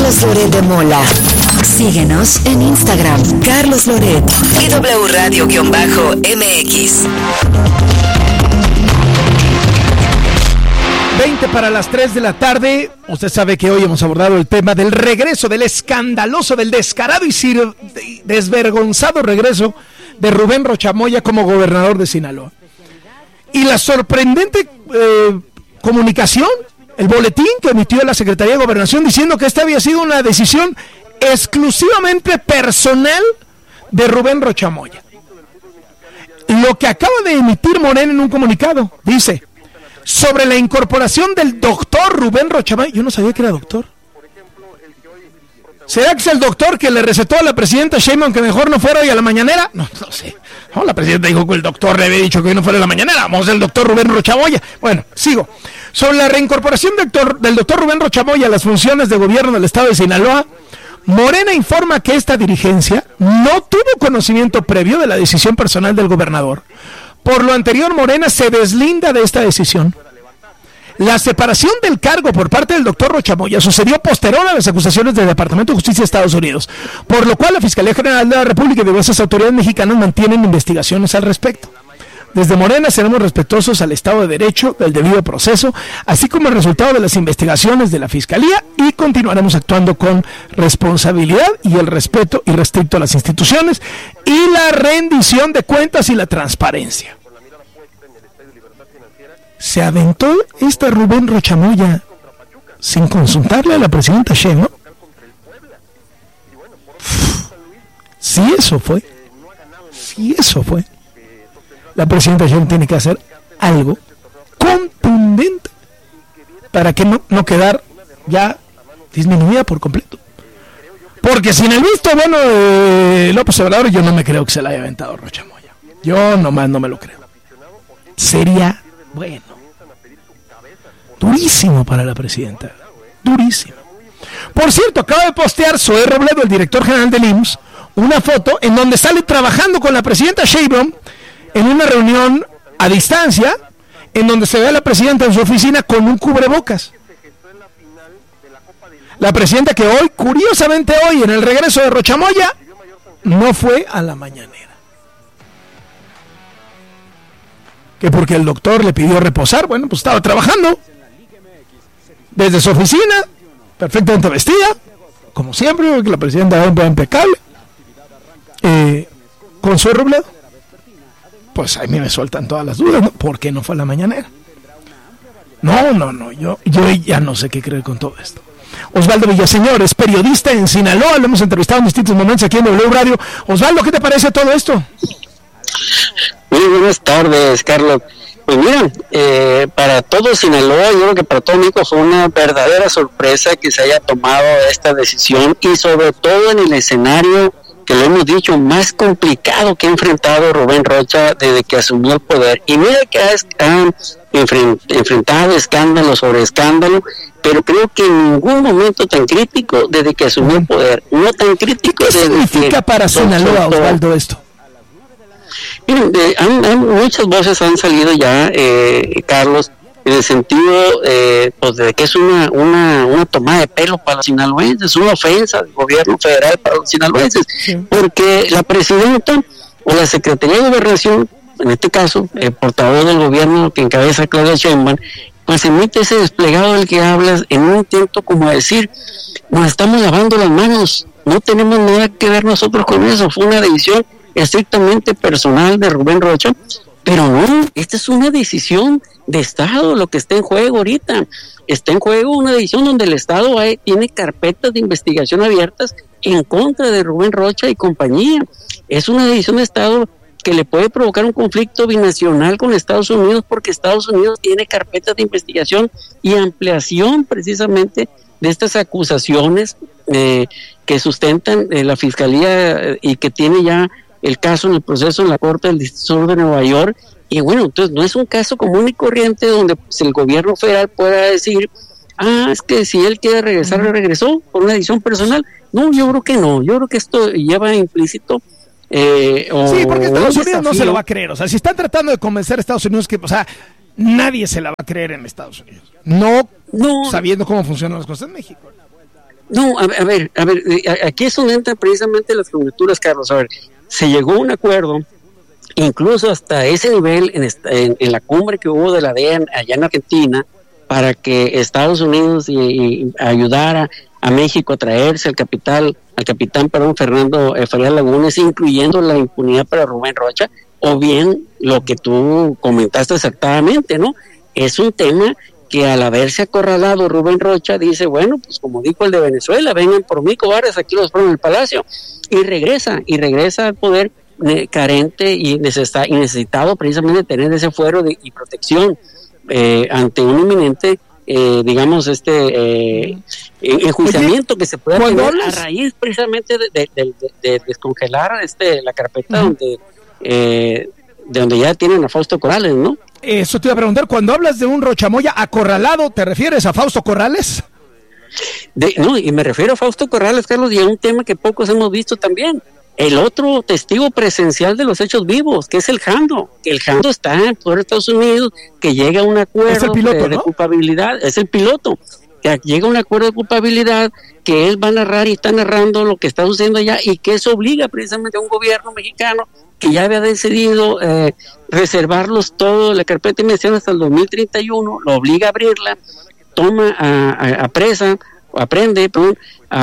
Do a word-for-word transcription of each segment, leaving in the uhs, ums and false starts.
Carlos Loret de Mola. Síguenos en Instagram, Carlos Loret y W Radio-M X. veinte para las tres de la tarde. Usted sabe que hoy hemos abordado el tema del regreso, del escandaloso, del descarado y sir- desvergonzado regreso de Rubén Rocha Moya como gobernador de Sinaloa. Y la sorprendente eh, comunicación, el boletín que emitió la Secretaría de Gobernación diciendo que esta había sido una decisión exclusivamente personal de Rubén Rocha Moya. Lo que acaba de emitir Morena en un comunicado, dice: sobre la incorporación del doctor Rubén Rocha Moya. Yo no sabía que era doctor. ¿Será que es el doctor que le recetó a la presidenta Sheinbaum que mejor no fuera hoy a la mañanera? No, no sé. No, la presidenta dijo que el doctor le había dicho que hoy no fuera a la mañanera. Vamos al doctor Rubén Rocha Moya. Bueno, sigo. Sobre la reincorporación del doctor, del doctor Rubén Rocha Moya a las funciones de gobierno del estado de Sinaloa, Morena informa que esta dirigencia no tuvo conocimiento previo de la decisión personal del gobernador. Por lo anterior, Morena se deslinda de esta decisión. La separación del cargo por parte del doctor Rocha Moya sucedió posterior a las acusaciones del Departamento de Justicia de Estados Unidos, por lo cual la Fiscalía General de la República y diversas autoridades mexicanas mantienen investigaciones al respecto. Desde Morena seremos respetuosos al Estado de Derecho, del debido proceso, así como el resultado de las investigaciones de la Fiscalía, y continuaremos actuando con responsabilidad y el respeto irrestricto a las instituciones y la rendición de cuentas y la transparencia. Se aventó esta Rubén Rocha Moya sin consultarle a la presidenta Sheinbaum. Si eso fue, si eso fue, la presidenta Sheinbaum tiene que hacer algo contundente para que no, no quedar ya disminuida por completo. Porque sin el visto bueno de López Obrador, yo no me creo que se la haya aventado Rocha Moya. Yo nomás no me lo creo. Sería bueno, durísimo para la presidenta, durísimo. Por cierto, acaba de postear Zoé Robledo, el director general del I M S S, una foto en donde sale trabajando con la presidenta Sheinbaum en una reunión a distancia, en donde se ve a la presidenta en su oficina con un cubrebocas. La presidenta que hoy, curiosamente hoy, en el regreso de Rocha Moya, no fue a la mañanera. Que porque el doctor le pidió reposar, bueno, pues estaba trabajando desde su oficina, perfectamente vestida, como siempre, la presidenta va impecable, eh, con su Robledo. Pues a mí me sueltan todas las dudas, ¿no? ¿Por qué no fue a la mañanera? No, no, no, yo, yo ya no sé qué creer con todo esto. Osvaldo Villaseñor es periodista en Sinaloa, lo hemos entrevistado en distintos momentos aquí en W Radio. Osvaldo, ¿qué te parece todo esto? Muy buenas tardes, Carlos. Pues mira, eh, para todo Sinaloa, yo creo que para todo México fue una verdadera sorpresa que se haya tomado esta decisión, y sobre todo en el escenario que lo hemos dicho, más complicado que ha enfrentado Rubén Rocha desde que asumió el poder. Y mira que ha, ha enfrentado escándalo sobre escándalo, pero creo que en ningún momento tan crítico desde que asumió el poder, no tan crítico. ¿Qué significa para Sinaloa, Osvaldo, esto? Miren, eh, han, han, muchas voces han salido ya, eh, Carlos, en el sentido eh, pues de que es una, una, una tomada de pelo para los sinaloenses, una ofensa del gobierno federal para los sinaloenses, sí. Porque la presidenta o la Secretaría de Gobernación, en este caso, el portavoz del gobierno que encabeza Claudia Sheinbaum, pues emite ese desplegado del que hablas en un intento como a decir, nos estamos lavando las manos, no tenemos nada que ver nosotros con eso, fue una decisión estrictamente personal de Rubén Rocha, pero no, esta es una decisión de Estado, lo que está en juego ahorita, está en juego una decisión donde el Estado hay, tiene carpetas de investigación abiertas en contra de Rubén Rocha y compañía, es una decisión de Estado que le puede provocar un conflicto binacional con Estados Unidos, porque Estados Unidos tiene carpetas de investigación y ampliación precisamente de estas acusaciones eh, que sustentan eh, la Fiscalía eh, y que tiene ya el caso en el proceso en la Corte del Distrito Sur de Nueva York. Y bueno, entonces no es un caso común y corriente donde pues, el gobierno federal pueda decir, ah, es que si él quiere regresar, uh-huh. regresó por una decisión personal. No, yo creo que no, yo creo que esto lleva implícito eh, o, sí, porque Estados Unidos no se lo va a creer, o sea, si están tratando de convencer a Estados Unidos que, o sea, nadie se la va a creer en Estados Unidos, no, no. sabiendo cómo funcionan las cosas en México. No, a, a ver, a ver, aquí es donde entran precisamente las conjeturas, Carlos. A ver, se llegó a un acuerdo, incluso hasta ese nivel, en, esta, en, en la cumbre que hubo de la D E A allá en Argentina, para que Estados Unidos y, y ayudara a México a traerse al capital, al capitán, perdón, Fernando eh, Farías Lagunes, incluyendo la impunidad para Rubén Rocha, o bien lo que tú comentaste exactamente, ¿no? Es un tema que al haberse acorralado Rubén Rocha dice, bueno, pues como dijo el de Venezuela, vengan por mí, cobardes, aquí los pongo en el palacio, y regresa, y regresa al poder eh, carente y, necesita, y necesitado precisamente tener ese fuero de, y protección eh, ante un inminente, eh, digamos, este eh, enjuiciamiento que se pueda tener hablas? a raíz precisamente de, de, de, de, de descongelar este la carpeta uh-huh. donde eh, de donde ya tienen a Fausto Corrales, ¿no? Eso te iba a preguntar, cuando hablas de un Rochamoya acorralado, ¿te refieres a Fausto Corrales? De, no, y me refiero a Fausto Corrales, Carlos, y a un tema que pocos hemos visto también. El otro testigo presencial de los hechos vivos, que es el Jando, que el Jando está en poder de Estados Unidos, que llega a un acuerdo es el piloto, de, de ¿no? culpabilidad, es el piloto, que llega a un acuerdo de culpabilidad, que él va a narrar y está narrando lo que está sucediendo allá, y que eso obliga precisamente a un gobierno mexicano que ya había decidido eh, reservarlos todo, la carpeta de investigación hasta el dos mil treinta y uno, lo obliga a abrirla, toma a, a, a presa, o aprende, perdón,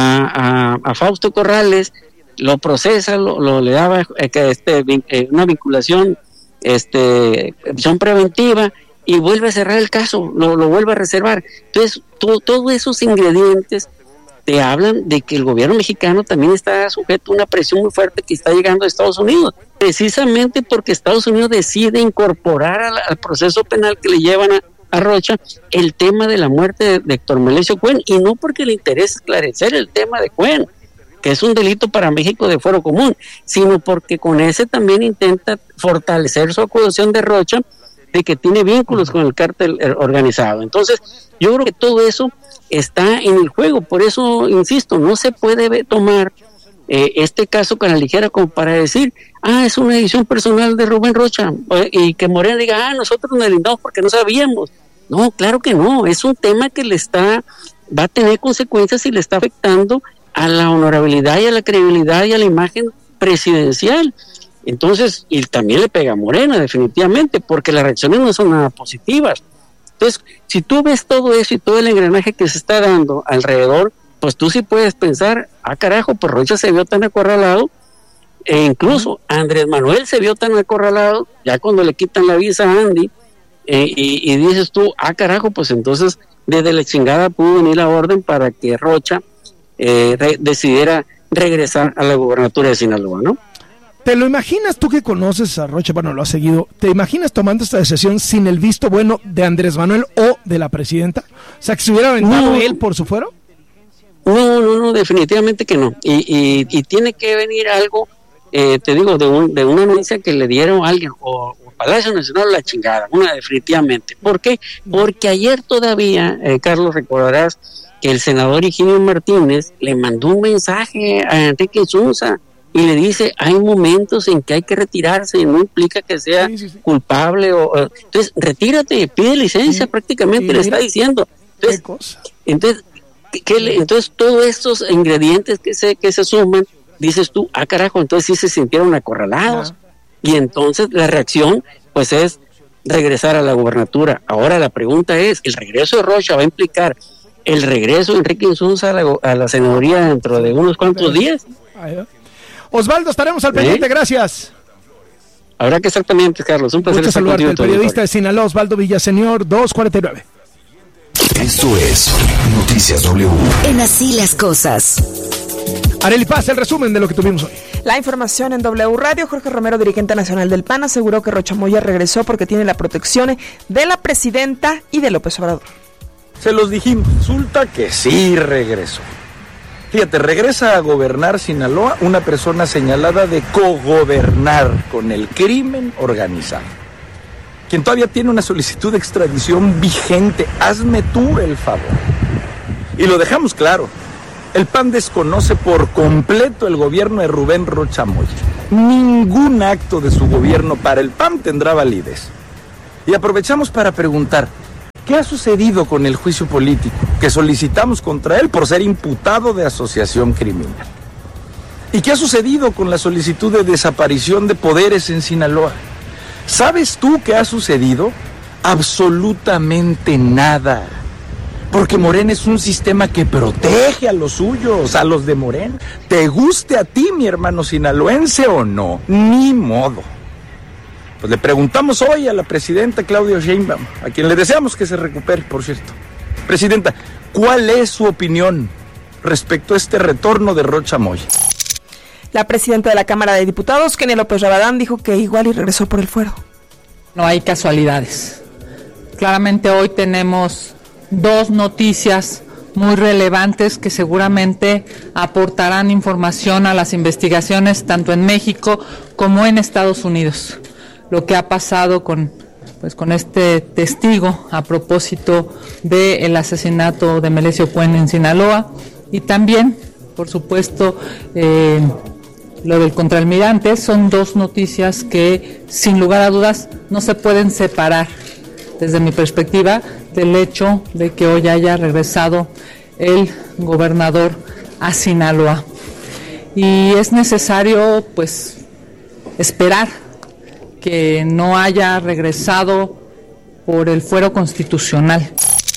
a, a, a Fausto Corrales, lo procesa, lo, lo le daba eh, este, eh, una vinculación, este, prisión preventiva, y vuelve a cerrar el caso, lo, lo vuelve a reservar. Entonces, todo, todos esos ingredientes te hablan de que el gobierno mexicano también está sujeto a una presión muy fuerte que está llegando a Estados Unidos, precisamente porque Estados Unidos decide incorporar al, al proceso penal que le llevan a, a Rocha el tema de la muerte de, de Héctor Melesio Cuen, y no porque le interese esclarecer el tema de Cuen, que es un delito para México de fuero común, sino porque con ese también intenta fortalecer su acusación de Rocha de que tiene vínculos con el cártel organizado. Entonces, yo creo que todo eso está en el juego, por eso insisto, no se puede tomar eh, este caso con la ligera como para decir, ah, es una decisión personal de Rubén Rocha, eh, y que Morena diga, ah, nosotros nos lindamos porque no sabíamos. No, claro que no, es un tema que le está, va a tener consecuencias y le está afectando a la honorabilidad y a la credibilidad y a la imagen presidencial. Entonces, y también le pega a Morena, definitivamente, porque las reacciones no son nada positivas. Entonces, si tú ves todo eso y todo el engranaje que se está dando alrededor, pues tú sí puedes pensar, ah, carajo, pues Rocha se vio tan acorralado, e incluso Andrés Manuel se vio tan acorralado, ya cuando le quitan la visa a Andy, eh, y, y dices tú, ah, carajo, pues entonces desde la chingada pudo venir la orden para que Rocha eh, re- decidiera regresar a la gubernatura de Sinaloa, ¿no? ¿Te lo imaginas tú que conoces a Rocha? Bueno, lo has seguido. ¿Te imaginas tomando esta decisión sin el visto bueno de Andrés Manuel o de la presidenta? O sea, que se hubiera aventado no, él por su fuero. No, no, no, definitivamente que no. Y, y, y tiene que venir algo, eh, te digo, de, un, de una anuncia que le dieron a alguien, o, o Palacio Nacional, la chingada, una definitivamente. ¿Por qué? Porque ayer todavía, eh, Carlos, recordarás que el senador Higinio Martínez le mandó un mensaje a Enrique Insunza, y le dice, hay momentos en que hay que retirarse, no implica que sea sí, sí, sí. culpable, o, o entonces retírate, pide licencia, sí, prácticamente sí, le está diciendo. Entonces, entonces, ¿qué le, entonces todos estos ingredientes que se, que se suman, dices tú, ah carajo, entonces sí se sintieron acorralados, ah. y entonces la reacción pues es regresar a la gubernatura. Ahora la pregunta es, ¿el regreso de Rocha va a implicar el regreso de Enrique Insunza a la, a la senaduría dentro de unos cuantos días? Ay, Osvaldo, estaremos al pendiente, ¿Eh? gracias. Habrá que exactamente, Carlos, un placer. Mucho saludarte, el periodista de Sinaloa, Osvaldo Villaseñor, dos cuarenta y nueve. Esto es Noticias W. En Así las Cosas. Arely Paz, el resumen de lo que tuvimos hoy. La información en W Radio. Jorge Romero, dirigente nacional del P A N, aseguró que Rochamoya regresó porque tiene la protección de la presidenta y de López Obrador. Se los dijimos, resulta que sí regresó. Fíjate, regresa a gobernar Sinaloa una persona señalada de cogobernar con el crimen organizado, quien todavía tiene una solicitud de extradición vigente. Hazme tú el favor. Y lo dejamos claro, el P A N desconoce por completo el gobierno de Rubén Rocha Moya. Ningún acto de su gobierno para el P A N tendrá validez. Y aprovechamos para preguntar, ¿Qué ha sucedido con el juicio político que solicitamos contra él por ser imputado de asociación criminal? ¿Y qué ha sucedido con la solicitud de desaparición de poderes en Sinaloa? ¿Sabes tú qué ha sucedido? Absolutamente nada. Porque Morena es un sistema que protege a los suyos, a los de Morena. ¿Te guste a ti, mi hermano sinaloense, o no? Ni modo. Pues le preguntamos hoy a la presidenta Claudia Sheinbaum, a quien le deseamos que se recupere, por cierto. Presidenta, ¿cuál es su opinión respecto a este retorno de Rocha Moya? La presidenta de la Cámara de Diputados, Kenia López Rabadán, dijo que igual y regresó por el fuero. No hay casualidades. Claramente hoy tenemos dos noticias muy relevantes que seguramente aportarán información a las investigaciones tanto en México como en Estados Unidos. Lo que ha pasado con, pues, con este testigo a propósito del asesinato de Melesio Cuen en Sinaloa, y también, por supuesto, eh, lo del contraalmirante. Son dos noticias que, sin lugar a dudas, no se pueden separar, desde mi perspectiva, del hecho de que hoy haya regresado el gobernador a Sinaloa. Y es necesario, pues, esperar que no haya regresado por el fuero constitucional.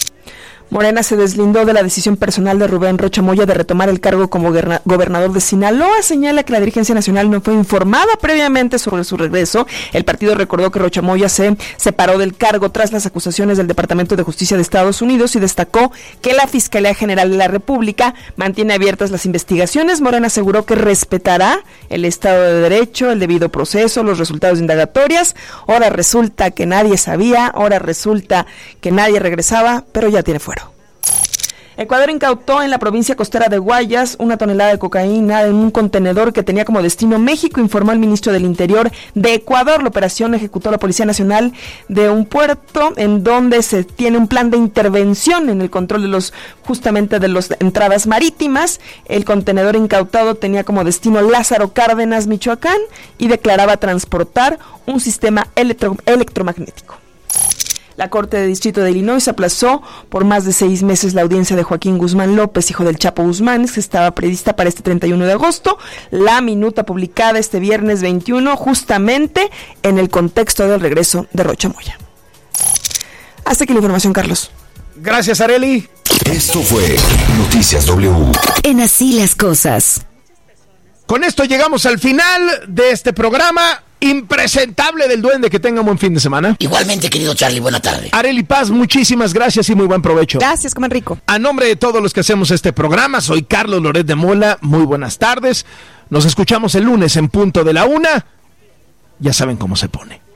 Morena se deslindó de la decisión personal de Rubén Rocha Moya de retomar el cargo como goberna- gobernador de Sinaloa. Señala que la dirigencia nacional no fue informada previamente sobre su regreso. El partido recordó que Rocha Moya se separó del cargo tras las acusaciones del Departamento de Justicia de Estados Unidos y destacó que la Fiscalía General de la República mantiene abiertas las investigaciones. Morena aseguró que respetará el Estado de Derecho, el debido proceso, los resultados de indagatorias. Ahora resulta que nadie sabía, ahora resulta que nadie regresaba, pero ya tiene fuero. Ecuador incautó en la provincia costera de Guayas una tonelada de cocaína en un contenedor que tenía como destino México, informó el ministro del Interior de Ecuador. La operación ejecutó la Policía Nacional de un puerto en donde se tiene un plan de intervención en el control de los, justamente de las entradas marítimas. El contenedor incautado tenía como destino Lázaro Cárdenas, Michoacán, y declaraba transportar un sistema electro, electromagnético. La Corte de Distrito de Illinois aplazó por más de seis meses la audiencia de Joaquín Guzmán López, hijo del Chapo Guzmán, que estaba prevista para este treinta y uno de agosto. La minuta publicada este viernes veintiuno, justamente en el contexto del regreso de Rocha Moya. Hasta aquí la información, Carlos. Gracias, Arely. Esto fue Noticias W. En Así las Cosas. Con esto llegamos al final de este programa impresentable del Duende. Que tenga un buen fin de semana. Igualmente, querido Charlie, buena tarde. Arely Paz, muchísimas gracias y muy buen provecho. Gracias, coman rico. A nombre de todos los que hacemos este programa, soy Carlos Loret de Mola. Muy buenas tardes. Nos escuchamos el lunes en punto de la una. Ya saben cómo se pone.